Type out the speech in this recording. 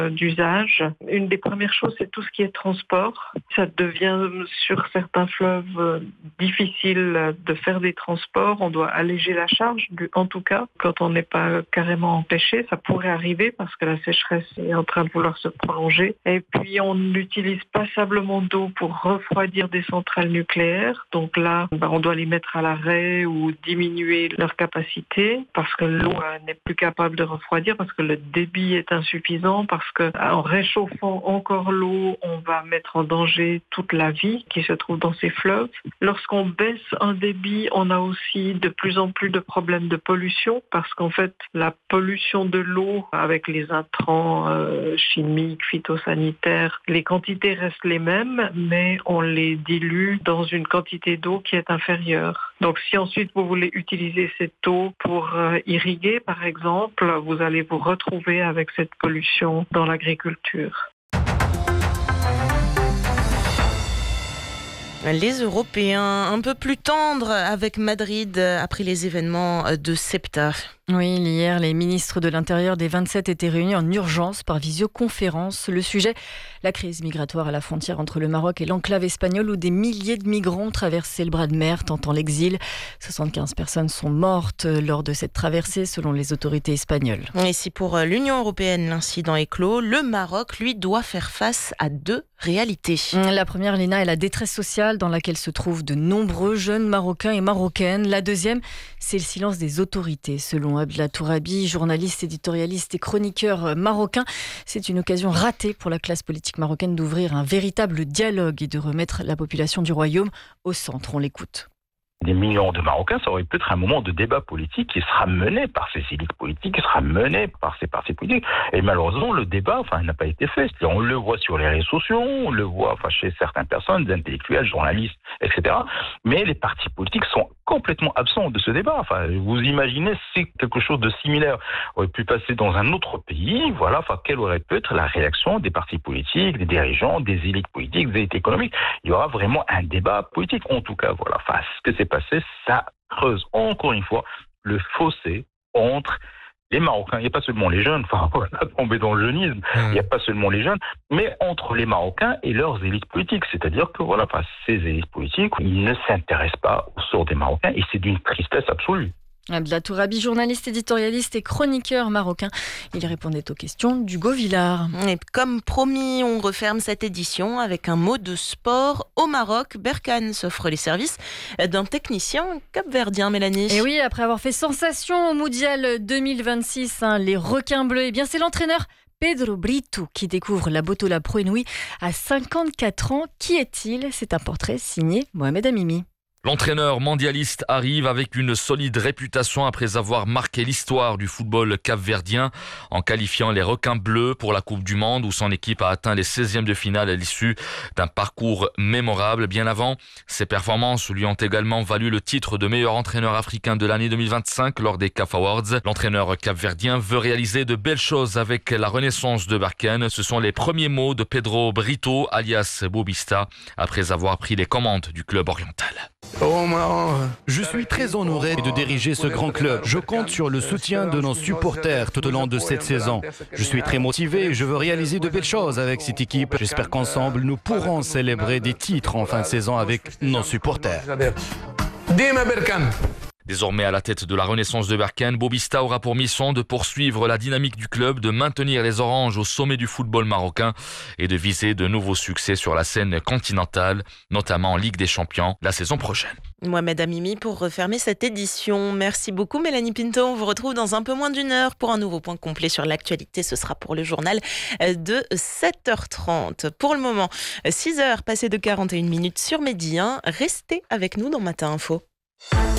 d'usage. Une des premières choses, c'est tout ce qui est transport. Ça devient sur certains fleuves difficile de faire des transports. On doit alléger la charge, en tout cas, quand on n'est pas carrément empêché. Ça pourrait arriver parce que la sécheresse est en train de vouloir se prolonger. Et puis, on n'utilise passablement d'eau pour refroidir des centrales nucléaires. Donc là, on doit les mettre à l'arrêt ou diminuer leur capacité parce que l'eau n'est plus capable de refroidir, parce que le débit est insuffisant, parce que en réchauffant encore l'eau, on va mettre en danger toute la vie qui se trouve dans ces fleuves. Lorsqu'on baisse un débit, on a aussi de plus en plus de problèmes de pollution parce qu'en fait, la pollution de l'eau avec les intrants chimiques, phytosanitaires, les quantités restent les mêmes, mais on les dilue dans une quantité d'eau qui est inférieure. Donc si ensuite vous voulez utiliser cette eau pour irriguer, par exemple, vous allez vous retrouver avec cette pollution dans l'agriculture. Les Européens un peu plus tendres avec Madrid après les événements de Ceuta. Oui, hier, les ministres de l'Intérieur des 27 étaient réunis en urgence par visioconférence. Le sujet, la crise migratoire à la frontière entre le Maroc et l'enclave espagnole où des milliers de migrants traversaient le bras de mer tentant l'exil. 75 personnes sont mortes lors de cette traversée selon les autorités espagnoles. Et si pour l'Union européenne l'incident est clos, le Maroc, lui, doit faire face à deux réalités. La première, Léna, est la détresse sociale dans laquelle se trouvent de nombreux jeunes Marocains et Marocaines. La deuxième, c'est le silence des autorités. Selon Abdallah Tourabi, journaliste, éditorialiste et chroniqueur marocain, c'est une occasion ratée pour la classe politique marocaine d'ouvrir un véritable dialogue et de remettre la population du royaume au centre. On l'écoute. Des millions de Marocains, ça aurait pu être un moment de débat politique qui sera mené par ces élites politiques, qui sera mené par ces partis politiques. Et malheureusement, le débat, il n'a pas été fait. C'est-à-dire, on le voit sur les réseaux sociaux, on le voit chez certaines personnes, des intellectuels, journalistes, etc. Mais les partis politiques sont complètement absents de ce débat. Vous imaginez, c'est quelque chose de similaire aurait pu passer dans un autre pays. Quelle aurait pu être la réaction des partis politiques, des dirigeants, des élites politiques, des élites économiques. Il y aura vraiment un débat politique. En tout cas, ce que c'est passé, ça creuse encore une fois le fossé entre les Marocains. Il n'y a pas seulement les jeunes, on a tombé dans le jeunisme, il n'y a pas seulement les jeunes, mais entre les Marocains et leurs élites politiques. C'est-à-dire que ces élites politiques, ils ne s'intéressent pas au sort des Marocains et c'est d'une tristesse absolue. Abdallah Tourabi, journaliste, éditorialiste et chroniqueur marocain. Il répondait aux questions d'Hugo Villard. Et comme promis, on referme cette édition avec un mot de sport. Au Maroc, Berkane s'offre les services d'un technicien capverdien, Mélanie. Et oui, après avoir fait sensation au Mondial 2026, les requins bleus, c'est l'entraîneur Pedro Brito qui découvre la Botola Pro Inouï à 54 ans. Qui est-il ? C'est un portrait signé Mohamed Amimi. L'entraîneur mondialiste arrive avec une solide réputation après avoir marqué l'histoire du football capverdien en qualifiant les requins bleus pour la Coupe du Monde où son équipe a atteint les 16e de finale à l'issue d'un parcours mémorable. Bien avant, ses performances lui ont également valu le titre de meilleur entraîneur africain de l'année 2025 lors des CAF Awards. L'entraîneur capverdien veut réaliser de belles choses avec la renaissance de Berkane. Ce sont les premiers mots de Pedro Brito, alias Bobista, après avoir pris les commandes du club oriental. Je suis très honoré de diriger ce grand club. Je compte sur le soutien de nos supporters tout au long de cette saison. Je suis très motivé et je veux réaliser de belles choses avec cette équipe. J'espère qu'ensemble, nous pourrons célébrer des titres en fin de saison avec nos supporters. Désormais à la tête de la renaissance de Berkane, Bobista aura pour mission de poursuivre la dynamique du club, de maintenir les Oranges au sommet du football marocain et de viser de nouveaux succès sur la scène continentale, notamment en Ligue des Champions la saison prochaine. Mohamed Amimi pour refermer cette édition. Merci beaucoup Mélanie Pinto. On vous retrouve dans un peu moins d'une heure pour un nouveau point complet sur l'actualité. Ce sera pour le journal de 7h30. Pour le moment, 6h passées de 41 minutes sur Midi 1. Restez avec nous dans Matin Info.